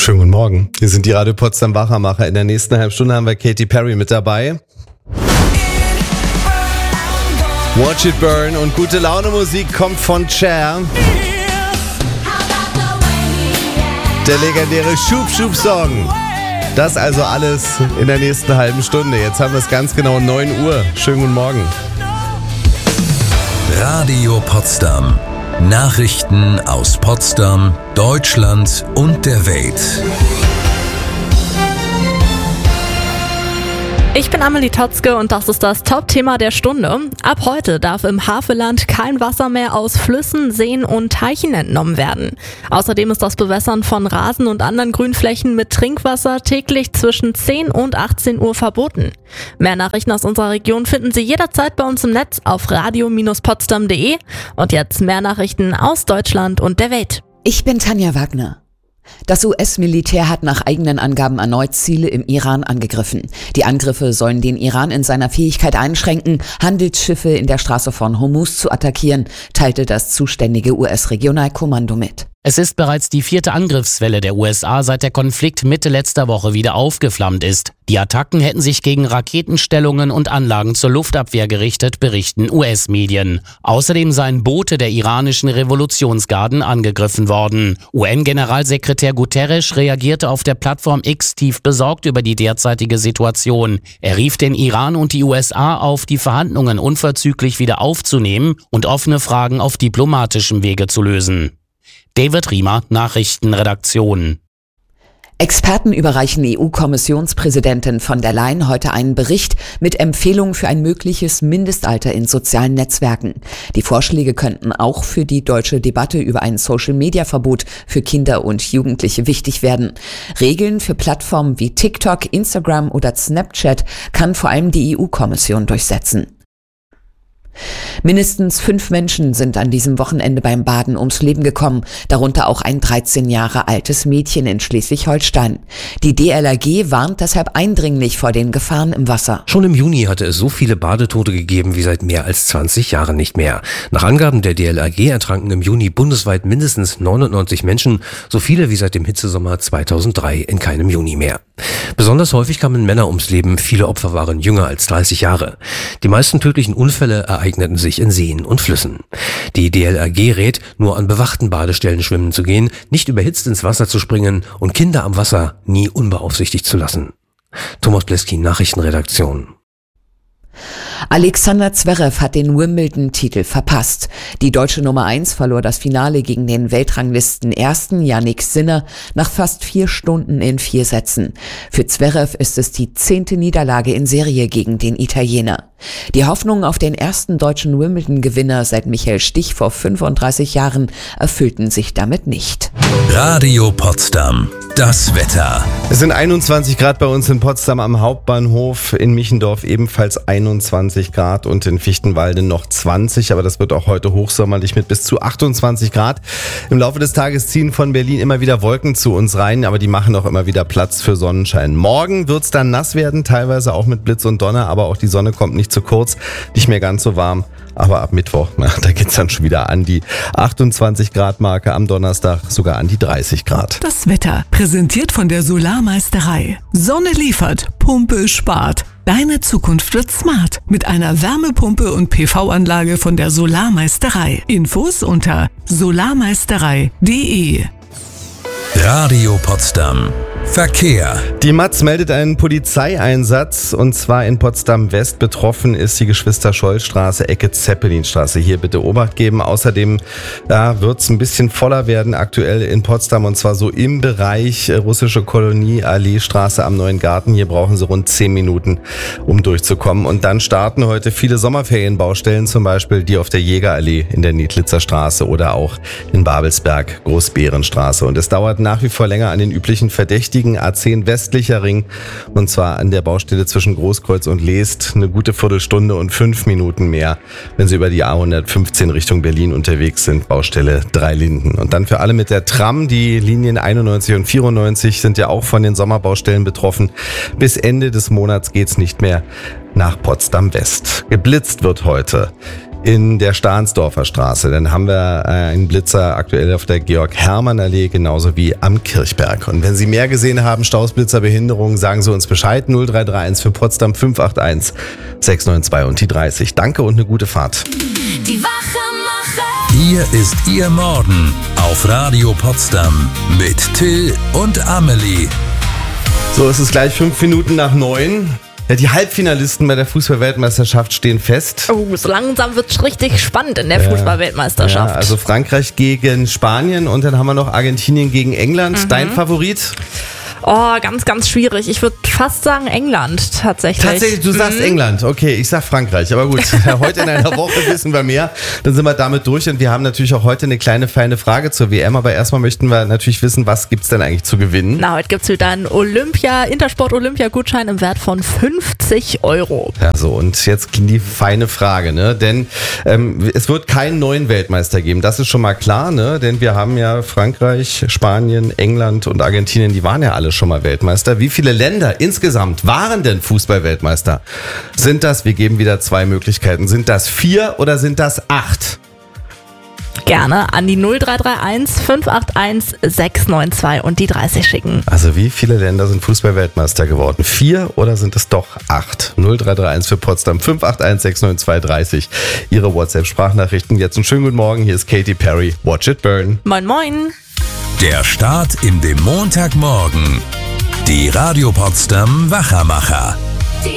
Schönen guten Morgen. Wir sind die Radio Potsdam Wachermacher. In der nächsten halben Stunde haben wir Katy Perry mit dabei. Watch It Burn und gute Laune Musik kommt von Cher. Der legendäre Schub-Schub-Song. Das also alles in der nächsten halben Stunde. Jetzt haben wir es ganz genau 9 Uhr. Schönen guten Morgen. Radio Potsdam. Nachrichten aus Potsdam, Deutschland und der Welt. Ich bin Amelie Totzke und das ist das Top-Thema der Stunde. Ab heute darf im Havelland kein Wasser mehr aus Flüssen, Seen und Teichen entnommen werden. Außerdem ist das Bewässern von Rasen und anderen Grünflächen mit Trinkwasser täglich zwischen 10 und 18 Uhr verboten. Mehr Nachrichten aus unserer Region finden Sie jederzeit bei uns im Netz auf radio-potsdam.de. Und jetzt mehr Nachrichten aus Deutschland und der Welt. Ich bin Tanja Wagner. Das US-Militär hat nach eigenen Angaben erneut Ziele im Iran angegriffen. Die Angriffe sollen den Iran in seiner Fähigkeit einschränken, Handelsschiffe in der Straße von Hormuz zu attackieren, teilte das zuständige US-Regionalkommando mit. Es ist bereits die 4. Angriffswelle der USA, seit der Konflikt Mitte letzter Woche wieder aufgeflammt ist. Die Attacken hätten sich gegen Raketenstellungen und Anlagen zur Luftabwehr gerichtet, berichten US-Medien. Außerdem seien Boote der iranischen Revolutionsgarden angegriffen worden. UN-Generalsekretär Guterres reagierte auf der Plattform X tief besorgt über die derzeitige Situation. Er rief den Iran und die USA auf, die Verhandlungen unverzüglich wieder aufzunehmen und offene Fragen auf diplomatischem Wege zu lösen. David Riemer, Nachrichtenredaktion. Experten überreichen EU-Kommissionspräsidentin von der Leyen heute einen Bericht mit Empfehlungen für ein mögliches Mindestalter in sozialen Netzwerken. Die Vorschläge könnten auch für die deutsche Debatte über ein Social-Media-Verbot für Kinder und Jugendliche wichtig werden. Regeln für Plattformen wie TikTok, Instagram oder Snapchat kann vor allem die EU-Kommission durchsetzen. Mindestens 5 Menschen sind an diesem Wochenende beim Baden ums Leben gekommen, darunter auch ein 13 Jahre altes Mädchen in Schleswig-Holstein. Die DLRG warnt deshalb eindringlich vor den Gefahren im Wasser. Schon im Juni hatte es so viele Badetote gegeben wie seit mehr als 20 Jahren nicht mehr. Nach Angaben der DLRG ertranken im Juni bundesweit mindestens 99 Menschen, so viele wie seit dem Hitzesommer 2003 in keinem Juni mehr. Besonders häufig kamen Männer ums Leben, viele Opfer waren jünger als 30 Jahre. Die meisten tödlichen Unfälle ereigneten sich in Seen und Flüssen. Die DLRG rät, nur an bewachten Badestellen schwimmen zu gehen, nicht überhitzt ins Wasser zu springen und Kinder am Wasser nie unbeaufsichtigt zu lassen. Thomas Bleski, Nachrichtenredaktion. Alexander Zverev hat den Wimbledon-Titel verpasst. Die deutsche Nummer 1 verlor das Finale gegen den Weltranglisten-Ersten Jannik Sinner nach fast 4 Stunden in 4 Sätzen. Für Zverev ist es die 10. Niederlage in Serie gegen den Italiener. Die Hoffnungen auf den ersten deutschen Wimbledon-Gewinner seit Michael Stich vor 35 Jahren erfüllten sich damit nicht. Radio Potsdam. Das Wetter. Es sind 21 Grad bei uns in Potsdam am Hauptbahnhof, in Michendorf ebenfalls 21 Grad und in Fichtenwalde noch 20, aber das wird auch heute hochsommerlich mit bis zu 28 Grad. Im Laufe des Tages ziehen von Berlin immer wieder Wolken zu uns rein, aber die machen auch immer wieder Platz für Sonnenschein. Morgen wird es dann nass werden, teilweise auch mit Blitz und Donner, aber auch die Sonne kommt nicht zu kurz, nicht mehr ganz so warm. Aber ab Mittwoch, da geht's dann schon wieder an die 28 Grad Marke, am Donnerstag sogar an die 30 Grad. Das Wetter, präsentiert von der Solarmeisterei. Sonne liefert, Pumpe spart. Deine Zukunft wird smart mit einer Wärmepumpe und PV-Anlage von der Solarmeisterei. Infos unter solarmeisterei.de. Radio Potsdam. Verkehr. Die Matz meldet einen Polizeieinsatz und zwar in Potsdam-West. Betroffen ist die Geschwister-Scholl-Straße, Ecke Zeppelinstraße. Hier bitte Obacht geben. Außerdem wird es ein bisschen voller werden aktuell in Potsdam und zwar so im Bereich Russische Kolonie, Alleestraße am Neuen Garten. Hier brauchen Sie rund 10 Minuten, um durchzukommen. Und dann starten heute viele Sommerferienbaustellen, zum Beispiel die auf der Jägerallee in der Niedlitzer Straße oder auch in Babelsberg, Großbärenstraße. Und es dauert nach wie vor länger an den üblichen Verdächtigen. A10 westlicher Ring und zwar an der Baustelle zwischen Großkreuz und Leest eine gute Viertelstunde und 5 Minuten mehr, wenn Sie über die A115 Richtung Berlin unterwegs sind, Baustelle Dreilinden. Und dann für alle mit der Tram, die Linien 91 und 94 sind ja auch von den Sommerbaustellen betroffen. Bis Ende des Monats geht's nicht mehr nach Potsdam West. Geblitzt wird heute in der Stahnsdorfer Straße. Dann haben wir einen Blitzer aktuell auf der Georg-Hermann-Allee, genauso wie am Kirchberg. Und wenn Sie mehr gesehen haben, Staus, Blitzer, Behinderungen, sagen Sie uns Bescheid. 0331 für Potsdam 581 692 und die 30. Danke und eine gute Fahrt. Die Wachemacher. Hier ist Ihr Morgen auf Radio Potsdam mit Till und Amelie. So, es ist gleich 5 Minuten nach 9. Ja, die Halbfinalisten bei der Fußball-Weltmeisterschaft stehen fest. Oh, so langsam wird's richtig spannend in der Fußball-Weltmeisterschaft. Ja, also Frankreich gegen Spanien und dann haben wir noch Argentinien gegen England. Dein Favorit? Oh, ganz, ganz schwierig. Ich würde fast sagen England tatsächlich. Tatsächlich, du sagst England. Okay, ich sag Frankreich. Aber gut, heute in einer Woche wissen wir mehr. Dann sind wir damit durch und wir haben natürlich auch heute eine kleine feine Frage zur WM. Aber erstmal möchten wir natürlich wissen, was gibt's denn eigentlich zu gewinnen? Na, heute gibt's wieder einen Intersport-Olympia-Gutschein im Wert von 50 €. Ja, so, und jetzt die feine Frage, ne? Denn es wird keinen neuen Weltmeister geben. Das ist schon mal klar, ne? Denn wir haben ja Frankreich, Spanien, England und Argentinien, die waren ja alle schon mal Weltmeister. Wie viele Länder insgesamt waren denn Fußball-Weltmeister? Sind das, wir geben wieder 2 Möglichkeiten, sind das 4 oder sind das 8? Gerne an die 0331 581 692 und die 30 schicken. Also wie viele Länder sind Fußball-Weltmeister geworden? 4 oder sind es doch 8? 0331 für Potsdam 581 692 30. Ihre WhatsApp-Sprachnachrichten. Jetzt einen schönen guten Morgen. Hier ist Katy Perry. Watch it burn. Moin, moin. Der Start in den Montagmorgen. Die Radio Potsdam Wachamacher.